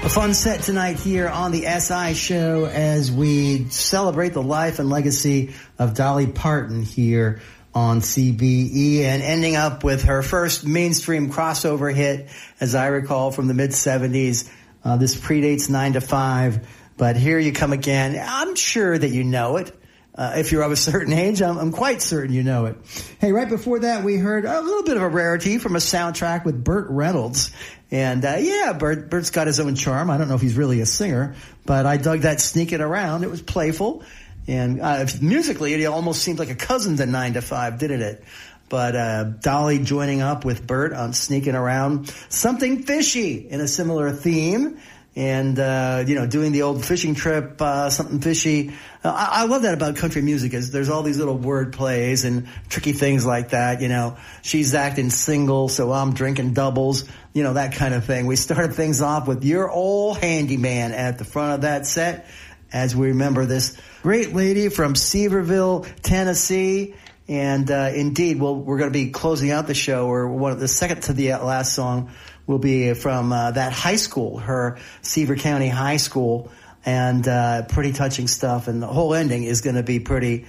A fun set tonight here on the SI Show as we celebrate the life and legacy of Dolly Parton here on CBE, and ending up with her first mainstream crossover hit, as I recall, from the mid-'70s. This predates 9 to 5, but Here You Come Again. I'm sure that you know it. If you're of a certain age, I'm quite certain you know it. Hey, right before that, we heard a little bit of a rarity from a soundtrack with Burt Reynolds. And, Burt's got his own charm. I don't know if he's really a singer, but I dug that Sneaking Around. It was playful. And musically, it almost seemed like a cousin to 9 to 5, didn't it? But Dolly joining up with Burt on Sneaking Around. Something fishy in a similar theme. And, doing the old fishing trip, something fishy. I love that about country music, is there's all these little word plays and tricky things like that. She's acting single, so I'm drinking doubles, that kind of thing. We started things off with Your Old Handyman at the front of that set, as we remember this great lady from Sevierville, Tennessee. And, indeed, we're going to be closing out the show, or the second to the last song will be from that high school, her Sevier County High School, and pretty touching stuff. And the whole ending is going to be pretty,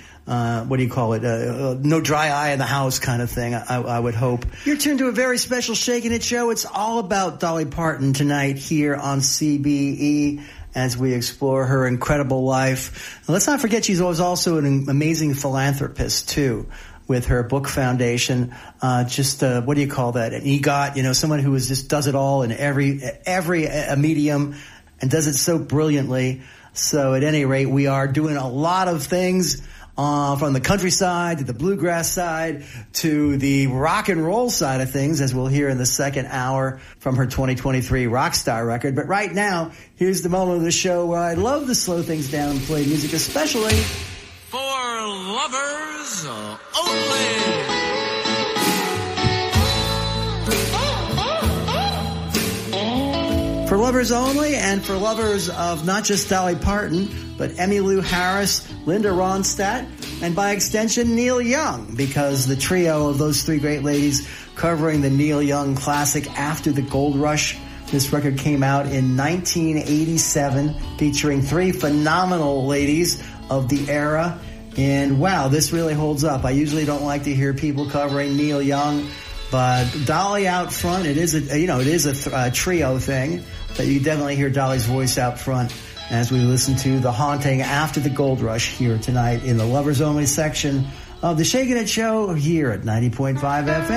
no dry eye in the house kind of thing, I would hope. You're tuned to a very special Shakin' It show. It's all about Dolly Parton tonight here on CBE as we explore her incredible life. And let's not forget she's also an amazing philanthropist, too, with her book foundation. What do you call that? An EGOT, someone who does it all in every medium and does it so brilliantly. So at any rate, we are doing a lot of things, from the countryside to the bluegrass side to the rock and roll side of things, as we'll hear in the second hour from her 2023 Rockstar record. But right now, here's the moment of the show where I love to slow things down and play music, especially for lovers only. For lovers only, and for lovers of not just Dolly Parton, but Emmylou Harris, Linda Ronstadt, and by extension, Neil Young, because the trio of those three great ladies covering the Neil Young classic After the Gold Rush. This record came out in 1987, featuring three phenomenal ladies of the era. And wow, this really holds up. I usually don't like to hear people covering Neil Young, but Dolly out front, it is a trio thing, but you definitely hear Dolly's voice out front as we listen to the haunting After the Gold Rush here tonight in the Lovers Only section of the Shakin' It Show here at 90.5 FM.